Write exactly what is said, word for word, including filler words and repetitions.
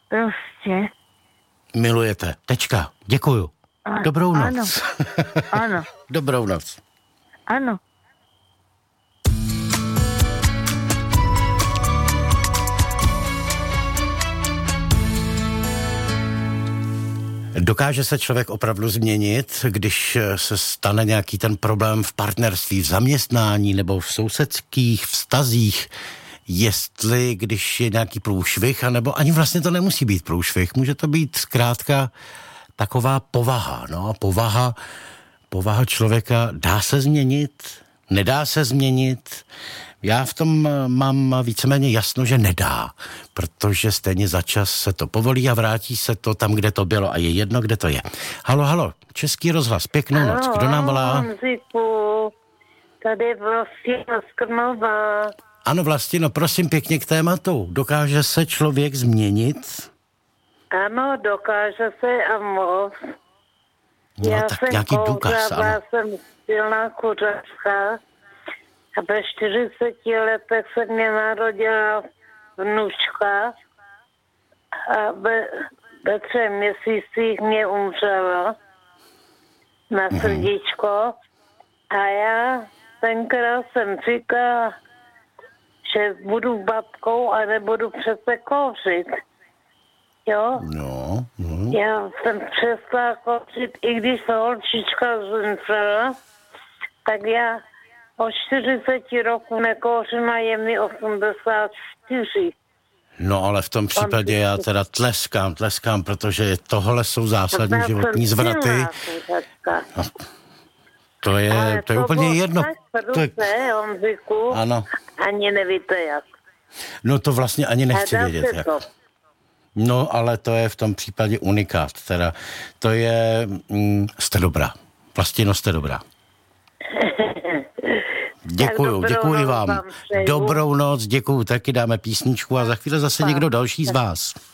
Prostě. Milujete. Tečka. Děkuju. A, Dobrou noc. Ano. Ano. Dobrou noc. Ano. Dokáže se člověk opravdu změnit, když se stane nějaký ten problém v partnerství, v zaměstnání nebo v sousedských vztazích, jestli když je nějaký průšvih, anebo ani vlastně to nemusí být průšvih, může to být zkrátka taková povaha, no, povaha, povaha člověka dá se změnit, nedá se změnit. Já v tom mám víceméně jasno, že nedá, protože stejně za čas se to povolí a vrátí se to tam, kde to bylo a je jedno, kde to je. Halo, halo, Český rozhlas, pěknou noc, kdo nám volá? Honziku, tady Vlastina z Krnova. Ano, Vlastino, prosím pěkně k tématu. Dokáže se člověk změnit? Ano, dokáže se a moc. No, Já tak jsem nějaký důkaz, ano. Já jsem silná kuřačka a ve čtyřiceti letech se mě narodila vnučka a ve, ve třech měsících mě umřela na Mhm. srdíčko a já tenkrát jsem říkala, že budu babkou a nebudu přece kouřit. Jo? No, no. Já jsem přestala kouřit, i když se holčička zemřela, tak já od čtyřiceti roku nekouřím a je mi osmdesát čtyři. No, ale v tom případě já teda tleskám, tleskám, protože tohle jsou zásadní Já životní jsem zvraty. silná kuřačka. No, to je, Ale to je úplně bylo jedno. tak To je, prudce, Honziku, ano. ani nevíte jak. No to vlastně ani nechci A dá vědět, se jak. to. No, ale to je v tom případě unikát, teda. To je, mm, jste dobrá. Vlastino, jste dobrá. Děkuju, děkuji vám. Dobrou noc, děkuju, taky dáme písničku a za chvíli zase někdo další z vás.